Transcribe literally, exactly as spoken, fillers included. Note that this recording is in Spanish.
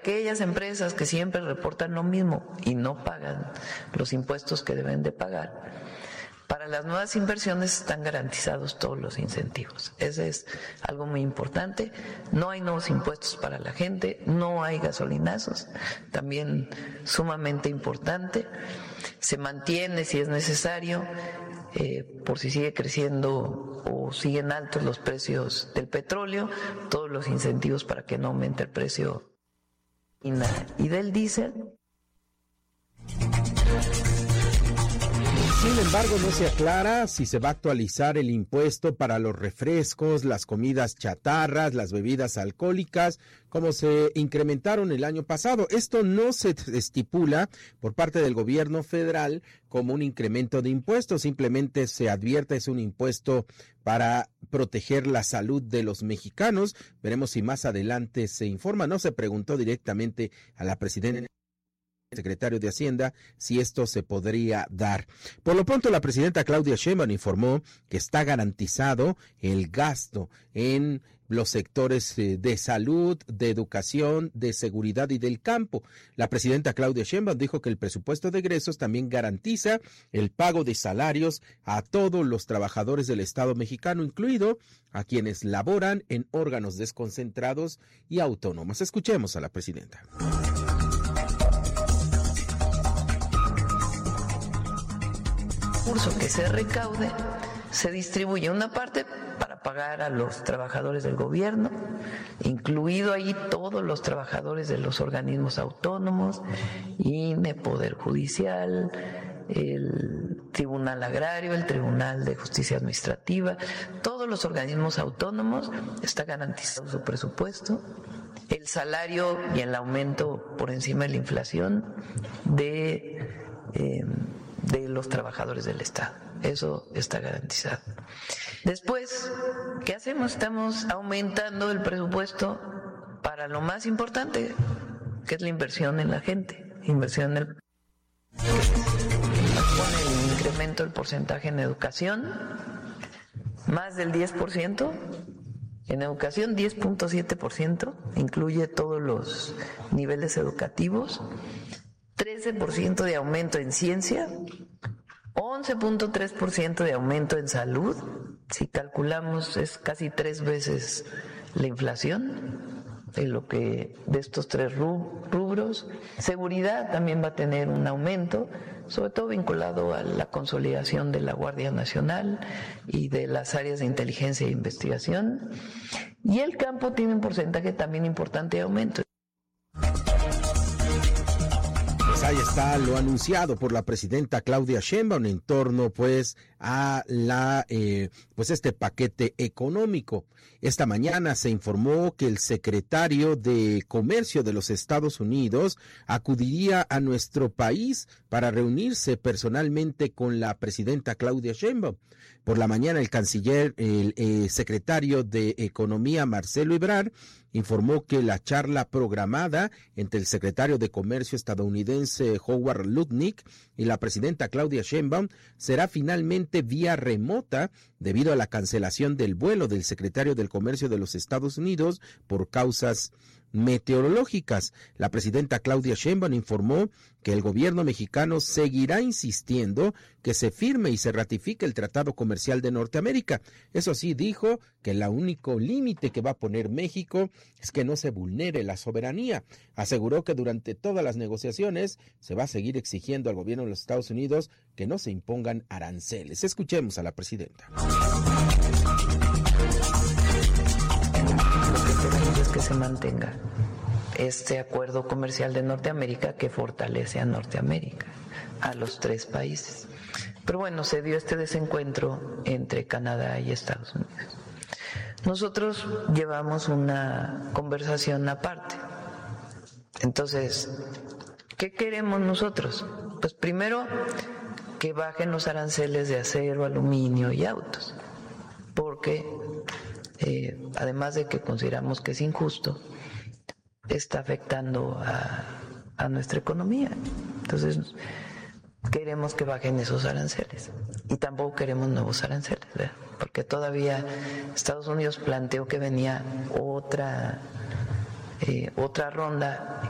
aquellas empresas que siempre reportan lo mismo y no pagan los impuestos que deben de pagar, para las nuevas inversiones están garantizados todos los incentivos. Ese es algo muy importante. No hay nuevos impuestos para la gente, no hay gasolinazos, también sumamente importante. Se mantiene, si es necesario, eh, por si sigue creciendo o siguen altos los precios del petróleo, todos los incentivos para que no aumente el precio y del diésel. Sin embargo, no se aclara si se va a actualizar el impuesto para los refrescos, las comidas chatarras, las bebidas alcohólicas, como se incrementaron el año pasado. Esto no se estipula por parte del gobierno federal como un incremento de impuestos, simplemente se advierte es un impuesto para proteger la salud de los mexicanos. Veremos si más adelante se informa. No se preguntó directamente a la presidenta, secretario de Hacienda, si esto se podría dar. Por lo pronto, la presidenta Claudia Sheinbaum informó que está garantizado el gasto en los sectores de salud, de educación, de seguridad y del campo. La presidenta Claudia Sheinbaum dijo que el presupuesto de egresos también garantiza el pago de salarios a todos los trabajadores del Estado mexicano, incluido a quienes laboran en órganos desconcentrados y autónomos. Escuchemos a la presidenta. Curso que se recaude se distribuye una parte para pagar a los trabajadores del gobierno, incluido ahí todos los trabajadores de los organismos autónomos, I N E, Poder Judicial, el Tribunal Agrario, el Tribunal de Justicia Administrativa, todos los organismos autónomos, está garantizado su presupuesto, el salario y el aumento por encima de la inflación de eh, de los trabajadores del Estado. Eso está garantizado. Después, ¿qué hacemos? Estamos aumentando el presupuesto para lo más importante, que es la inversión en la gente, inversión en el... Con el incremento del porcentaje en educación, más del diez por ciento, en educación diez punto siete por ciento, incluye todos los niveles educativos, trece por ciento de aumento en ciencia, once punto tres por ciento de aumento en salud, si calculamos es casi tres veces la inflación de lo que de estos tres rubros. Seguridad también va a tener un aumento, sobre todo vinculado a la consolidación de la Guardia Nacional y de las áreas de inteligencia e investigación. Y el campo tiene un porcentaje también importante de aumento. Ahí está lo anunciado por la presidenta Claudia Sheinbaum en torno pues a la eh, pues este paquete económico. Esta mañana se informó que el secretario de Comercio de los Estados Unidos acudiría a nuestro país para reunirse personalmente con la presidenta Claudia Sheinbaum. Por la mañana el canciller, el eh, secretario de Economía Marcelo Ebrard informó que la charla programada entre el secretario de Comercio estadounidense Howard Lutnick y la presidenta Claudia Sheinbaum será finalmente vía remota debido a la cancelación del vuelo del secretario del Comercio de los Estados Unidos por causas meteorológicas. La presidenta Claudia Sheinbaum informó que el gobierno mexicano seguirá insistiendo que se firme y se ratifique el Tratado Comercial de Norteamérica. Eso sí, dijo que el único límite que va a poner México es que no se vulnere la soberanía. Aseguró que durante todas las negociaciones se va a seguir exigiendo al gobierno de los Estados Unidos que no se impongan aranceles. Escuchemos a la presidenta. Lo que queremos es que se mantenga este acuerdo comercial de Norteamérica que fortalece a Norteamérica, a los tres países. Pero bueno, se dio este desencuentro entre Canadá y Estados Unidos. Nosotros llevamos una conversación aparte. Entonces, ¿qué queremos nosotros? Pues primero, que bajen los aranceles de acero, aluminio y autos, porque eh, además de que consideramos que es injusto, está afectando a, a nuestra economía. Entonces, queremos que bajen esos aranceles y tampoco queremos nuevos aranceles, ¿verdad? Porque todavía Estados Unidos planteó que venía otra, eh, otra ronda